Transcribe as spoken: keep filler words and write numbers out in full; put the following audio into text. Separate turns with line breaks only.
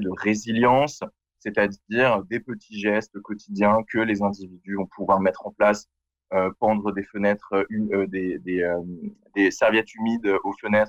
de résilience, c'est-à-dire des petits gestes quotidiens que les individus vont pouvoir mettre en place, euh, pendre des fenêtres, euh, des, des, euh, des serviettes humides aux fenêtres